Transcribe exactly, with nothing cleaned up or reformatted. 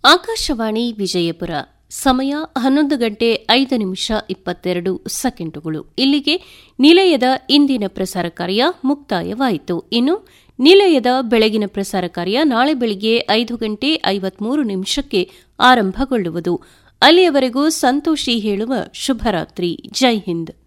ಆಕಾಶವಾಣಿ ವಿಜಯಪುರ. ಸಮಯ ಹನ್ನೊಂದು ಗಂಟೆ ಐದು ನಿಮಿಷ ಇಪ್ಪತ್ತೆರಡು ಸೆಕೆಂಡುಗಳು. ಇಲ್ಲಿಗೆ ನಿಲಯದ ಇಂದಿನ ಪ್ರಸಾರ ಕಾರ್ಯ ಮುಕ್ತಾಯವಾಯಿತು. ಇನ್ನು ನಿಲಯದ ಬೆಳಗಿನ ಪ್ರಸಾರ ಕಾರ್ಯ ನಾಳೆ ಬೆಳಿಗ್ಗೆ ಐದು ಗಂಟೆ ಐವತ್ಮೂರು ನಿಮಿಷಕ್ಕೆ ಆರಂಭಗೊಳ್ಳುವುದು. ಅಲ್ಲಿಯವರೆಗೂ ಸಂತೋಷಿ ಹೇಳುವ ಶುಭರಾತ್ರಿ. ಜೈ ಹಿಂದ್.